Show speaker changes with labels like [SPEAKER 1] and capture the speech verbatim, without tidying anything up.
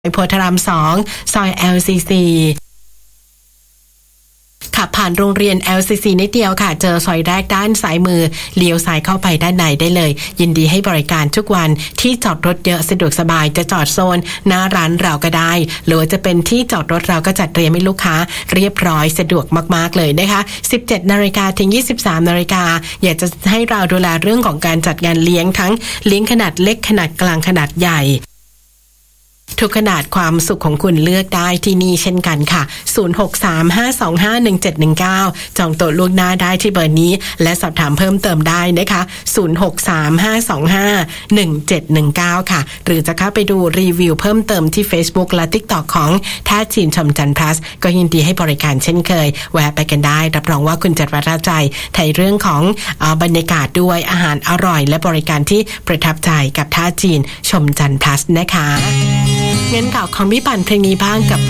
[SPEAKER 1] โพธารามสองซอย แอล ซี ซีขับผ่านโรงเรียน แอล ซี ซี นิดเดียวค่ะเจอซอยแรกด้านซ้ายมือเลี้ยวซ้ายเข้าไปด้านในได้เลยยินดีให้บริการทุกวันที่จอดรถเยอะสะดวกสบายจะจอดโซนหน้าร้านเราก็ได้หรือว่าจะเป็นที่จอดรถเราก็จัดเตรียมให้ลูกค้าเรียบร้อยสะดวกมากๆเลยนะคะ สิบเจ็ดนาฬิกา ถึง ยี่สิบสามนาฬิกาอยากจะให้เราดูแลเรื่องของการจัดงานเลี้ยงทั้งเลี้ยงขนาดเล็กขนาดกลางขนาดใหญ่ทุกขนาดความสุขของคุณเลือกได้ที่นี่เช่นกันค่ะศูนย์ หก สาม ห้า สอง ห้า หนึ่ง เจ็ด หนึ่ง เก้าจองโต๊ะล่วงหน้าได้ที่เบอร์นี้และสอบถามเพิ่มเติมได้นะคะศูนย์ หก สาม ห้า สอง ห้า หนึ่ง เจ็ด หนึ่ง เก้าค่ะหรือจะเข้าไปดูรีวิวเพิ่มเติมที่ Facebook และ TikTok ของแท้จีนชมจันทร์ plus ก็ยินดีให้บริการเช่นเคยแวะไปกันได้รับรองว่าคุณจะประทับใจในเรื่องของเอ่อบรรยากาศด้วยอาหารอร่อยและบริการที่ประทับใจกับแท้จีนชมจันทร์ plus นะคะเงินข่าวของพี่ปั่นเพลงนี้บ้างกับ